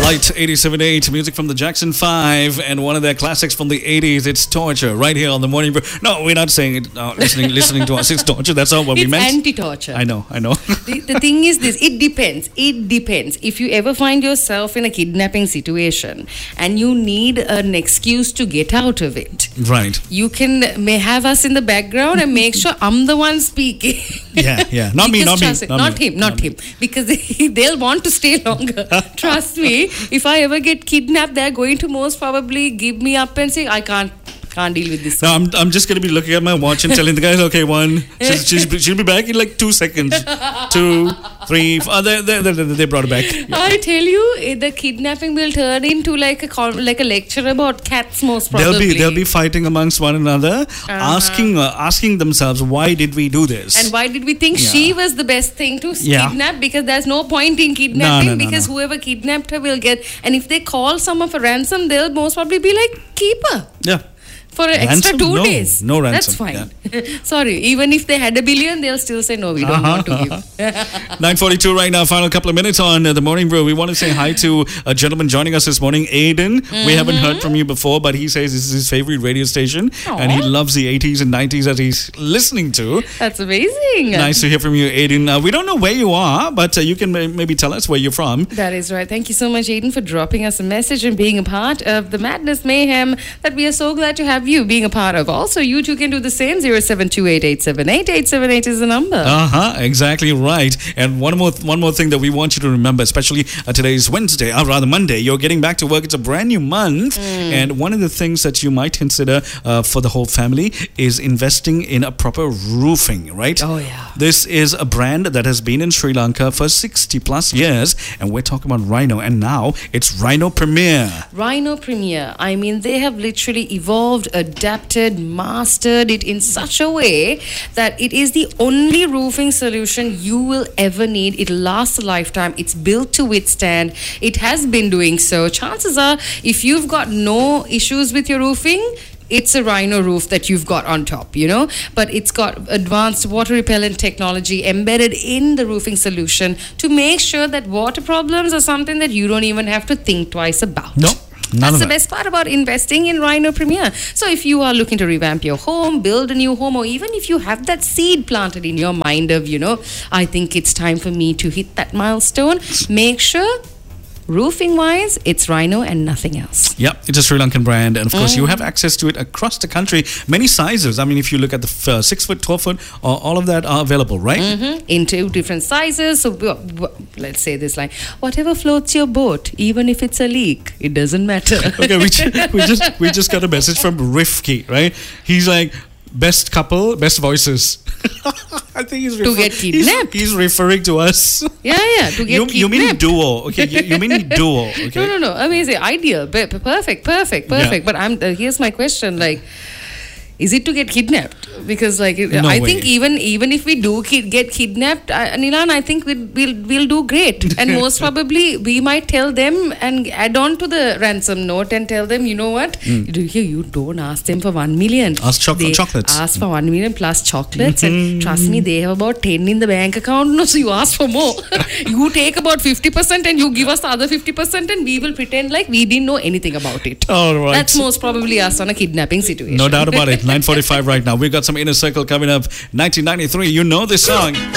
Light 87.8, music from the Jackson 5, and one of their classics from the 80s. It's Torture, right here on the Morning Brew. No, we're not saying it. Listening to us, it's torture. That's not what we meant. It's anti-torture. I know. The thing is this, it depends. If you ever find yourself in a kidnapping situation and you need an excuse to get out of it, right? You may have us in the background and make sure I'm the one speaking. Yeah. Not me. Not him. Because they'll want to stay longer. Trust me. If I ever get kidnapped, they're going to most probably give me up and say, I can't deal with this. No, I'm just going to be looking at my watch and telling the guys, okay, one, she'll be back in like 2 seconds. 2, 3, 4. They brought it back. Yeah. I tell you, the kidnapping will turn into like a lecture about cats, most probably. They'll be fighting amongst one another, asking themselves, why did we do this? And why did we think she was the best thing to kidnap? Because there's no point in kidnapping because whoever kidnapped her will get. And if they call someone for ransom, they'll most probably be like, keep her. Yeah. For an extra 2 days. No ransom. That's fine. Yeah. Sorry. Even if they had $1 billion, they'll still say, no, we don't want to give. 9:42 right now. Final couple of minutes on the Morning Brew. We want to say hi to a gentleman joining us this morning, Aiden. We haven't heard from you before, but he says this is his favorite radio station. Aww. And he loves the 80s and 90s that he's listening to. That's amazing. Nice to hear from you, Aiden. We don't know where you are, but you can maybe tell us where you're from. That is right. Thank you so much, Aiden, for dropping us a message and being a part of the Madness Mayhem that we are so glad to have you being a part of. Also, you too can do the same. 0728878878 is the number. Exactly right. And one more thing that we want you to remember, especially today's Wednesday, or rather Monday. You're getting back to work. It's a brand new month, and one of the things that you might consider for the whole family is investing in a proper roofing. Right? Oh yeah. This is a brand that has been in Sri Lanka for 60 plus years, and we're talking about Rhino, and now it's Rhino Premier. Rhino Premier. I mean, they have literally evolved, adapted, mastered it in such a way that it is the only roofing solution you will ever need. It lasts a lifetime. It's built to withstand. It has been doing so. Chances are, if you've got no issues with your roofing, it's a Rhino roof that you've got on top, but it's got advanced water repellent technology embedded in the roofing solution to make sure that water problems are something that you don't even have to think twice about. No. That's the best part about investing in Rhino Premier. So if you are looking to revamp your home, build a new home, or even if you have that seed planted in your mind of, I think it's time for me to hit that milestone, make sure roofing-wise, it's Rhino and nothing else. Yep, it's a Sri Lankan brand, and of course you have access to it across the country. Many sizes. I mean, if you look at the 6 foot, 12 foot, all of that are available, right? In 2 different sizes. So let's say this line: whatever floats your boat, even if it's a leak, it doesn't matter. Okay, we just got a message from Rifki, right? He's like, best couple, best voices. I think he's to get kidnapped. He's referring to us. Yeah, to get kidnapped. You mean duo? Okay, you mean duo? Okay. No. Amazing, ideal, perfect. Yeah. But here's my question: is it to get kidnapped? Because I think even if we do get kidnapped, Nilan, I think we'll do great. And most probably we might tell them and add on to the ransom note and tell them, you know what? You don't ask them for 1 million. Ask chocolates. Ask for 1 million plus chocolates, and trust me, they have about 10 in the bank account. No, so you ask for more. You take about 50% and you give us the other 50%, and we will pretend like we didn't know anything about it. All right. That's most probably us on a kidnapping situation. No doubt about it. 9:45 right now. We've got some Inner Circle coming up. 1993. You know this song.